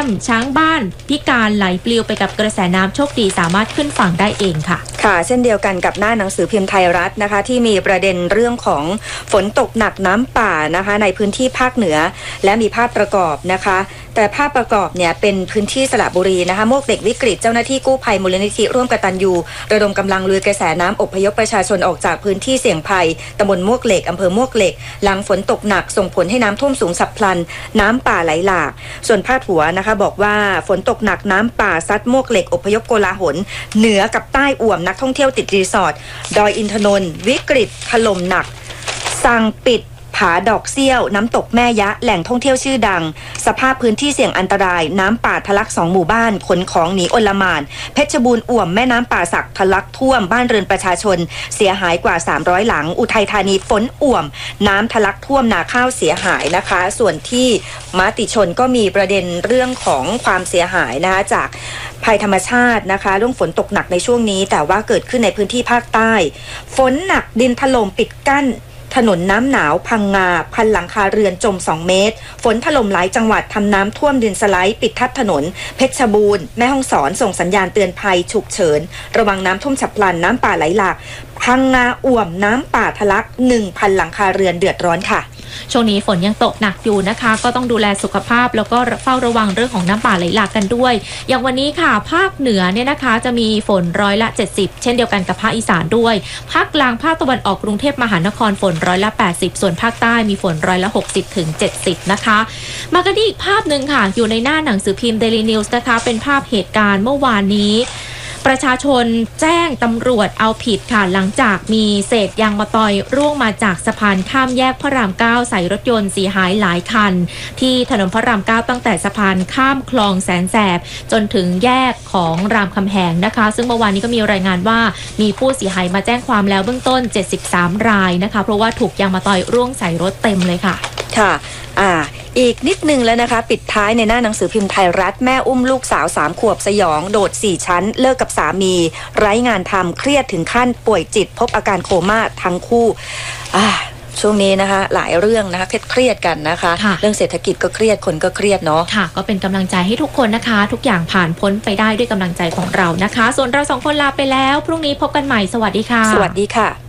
ช้างบ้านพิการไหลปลิวไปกับกระแสน้ำโชคดีสามารถขึ้นฝั่งได้เองค่ะค่ะเช่นเดียวกันกับหน้าหนังสือพิมพ์ไทยรัฐนะคะที่มีประเด็นเรื่องของฝนตกหนักน้ำป่านะคะในพื้นที่ภาคเหนือและมีภาพประกอบนะคะแต่ภาพประกอบเนี่ยเป็นพื้นที่สระบุรีนะคะมวกเหล็กวิกฤตเจ้าหน้าที่กู้ภัยมูลนิธิร่วมกตัญญูระดมกำลังลุยกระแสน้ำอพยพประชาชนออกจากพื้นที่เสี่ยงภัยตำบลมวกเหล็กอำเภอมวกเหล็กหลังฝนตกหนักส่งผลให้น้ำท่วมสูงฉับพลันน้ำป่าไหลหลากส่วนพาดหัวนะคะบอกว่าฝนตกหนักน้ำป่าซัดมวกเหล็กอพยพโกลาหลเหนือกับใต้อ่วมนักท่องเที่ยวติดรีสอร์ทดอยอินทนนท์วิกฤตถล่มหนักสั่งปิดผาดอกเซี่ยวน้ำตกแม่ยะแหล่งท่องเที่ยวชื่อดังสภาพพื้นที่เสี่ยงอันตรายน้ำป่าทะลัก2หมู่บ้านขนของหนีอลหม่านเพชรบูรณ์อ่วมแม่น้ำป่าสักทะลักท่วมบ้านเรือนประชาชนเสียหายกว่า300หลังอุทัยธานีฝนอ่วมน้ำทะลักท่วมนาข้าวเสียหายนะคะส่วนที่มติชนก็มีประเด็นเรื่องของความเสียหายนะคะจากภัยธรรมชาตินะคะเรื่องฝนตกหนักในช่วงนี้แต่ว่าเกิดขึ้นในพื้นที่ภาคใต้ฝนหนักดินถล่มปิดกั้นถนนน้ำหนาวพังงาพันหลังคาเรือนจม2เมตรฝนถล่มหลายจังหวัดทำน้ำท่วมดินสไลด์ปิดทับถนนเพชรบูรณ์แม่ฮ่องสอนส่งสัญญาณเตือนภัยฉุกเฉินระวังน้ำท่วมฉับพลันน้ำป่าไหลหลากพังงาอ่วมน้ำป่าทะลัก 1,000 หลังคาเรือนเดือดร้อนค่ะช่วงนี้ฝนยังตกหนักอยู่นะคะก็ต้องดูแลสุขภาพแล้วก็เฝ้าระวังเรื่องของน้ำป่าไหลหลากกันด้วยอย่างวันนี้ค่ะภาคเหนือเนี่ยนะคะจะมีฝน70%เช่นเดียวกันกับภาคอีสานด้วยภาคกลางภาคตะวันออกกรุงเทพมหานครฝน80%ส่วนภาคใต้มีฝน60%ถึง 70%นะคะมากันที่อีกภาพหนึ่งค่ะอยู่ในหน้าหนังสือพิมพ์ Daily News นะคะเป็นภาพเหตุการณ์เมื่อวานนี้ประชาชนแจ้งตำรวจเอาผิดค่ะหลังจากมีเศษยางมะตอยร่วงมาจากสะพานข้ามแยกพระราม9ใส่รถยนต์เสียหายหลายคันที่ถนนพระราม9ตั้งแต่สะพานข้ามคลองแสนแสบจนถึงแยกของรามคำแหงนะคะซึ่งเมื่อวานนี้ก็มีรายงานว่ามีผู้เสียหายมาแจ้งความแล้วเบื้องต้น73รายนะคะเพราะว่าถูกยางมะตอยร่วงใส่รถเต็มเลยค่ะค่ะอีกนิดนึงแล้วนะคะปิดท้ายในหน้าหนังสือพิมพ์ไทยรัฐแม่อุ้มลูกสาว3 ขวบสยองโดด4 ชั้นเลิกกับสามีไร้งานทำเครียดถึงขั้นป่วยจิตพบอาการโคม่าทั้งคู่ช่วงนี้นะคะหลายเรื่องนะคะเครียดกันนะคะเรื่องเศรษฐกิจก็เครียดคนก็เครียดเนาะค่ะก็เป็นกำลังใจให้ทุกคนนะคะทุกอย่างผ่านพ้นไปได้ด้วยกำลังใจของเรานะคะส่วนเรา2 คนลาไปแล้วพรุ่งนี้พบกันใหม่สวัสดีค่ะสวัสดีค่ะ